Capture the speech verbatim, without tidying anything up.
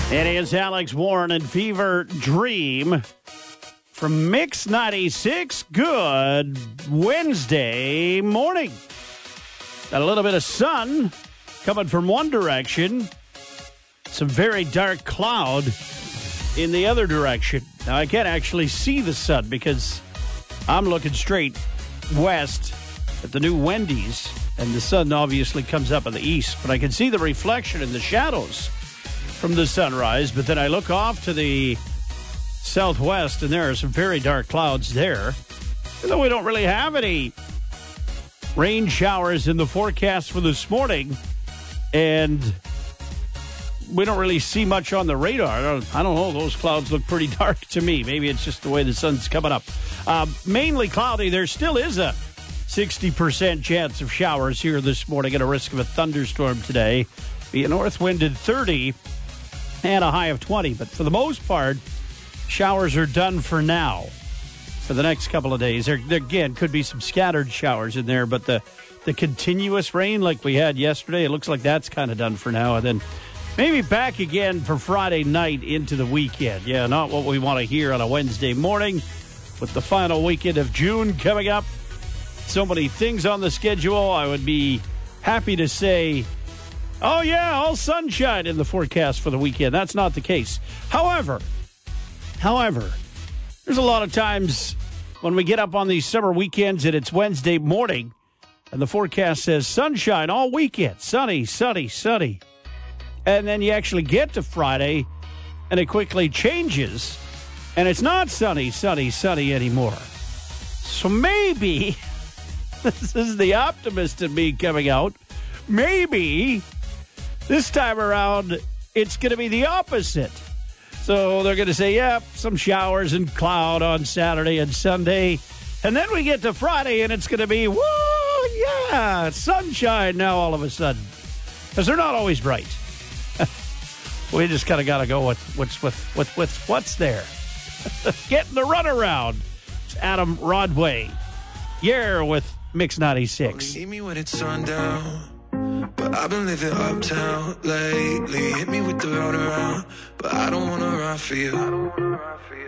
It is Alex Warren and Fever Dream from Mix ninety-six. Good Wednesday morning. Got a little bit of sun coming from one direction. Some very dark cloud in the other direction. Now, I can't actually see the sun because I'm looking straight west at the new Wendy's, and the sun obviously comes up in the east, but I can see the reflection in the shadows from the sunrise. But then I look off to the southwest, and there are some very dark clouds there. Even though we don't really have any rain showers in the forecast for this morning, and we don't really see much on the radar. I don't, I don't know. Those clouds look pretty dark to me. Maybe it's just the way the sun's coming up. Uh, mainly cloudy. There still is a sixty percent chance of showers here this morning and a risk of a thunderstorm today. Be a north wind at thirty and a high of twenty. But for the most part, showers are done for now. For the next couple of days, there, there again could be some scattered showers in there, but the, the continuous rain like we had yesterday, it looks like that's kind of done for now. And then maybe back again for Friday night into the weekend. Yeah, not what we want to hear on a Wednesday morning with the final weekend of June coming up. So many things on the schedule. I would be happy to say, oh, yeah, all sunshine in the forecast for the weekend. That's not the case. However, however, there's a lot of times when we get up on these summer weekends and it's Wednesday morning and the forecast says sunshine all weekend, sunny, sunny, sunny. And then you actually get to Friday and it quickly changes and it's not sunny, sunny, sunny anymore. So maybe, this is the optimist in me coming out, maybe this time around, it's going to be the opposite. So they're going to say, yeah, some showers and cloud on Saturday and Sunday. And then we get to Friday, and it's going to be, whoa, yeah, sunshine now all of a sudden. Because they're not always right. We just kind of got to go with what's with, with, with what's there. Getting the runaround. It's Adam Rodway. Yeah, with Mix ninety-six. Only need me when it's sundown. But I've been living uptown lately. Hit me with the round around, but I don't wanna ride for you.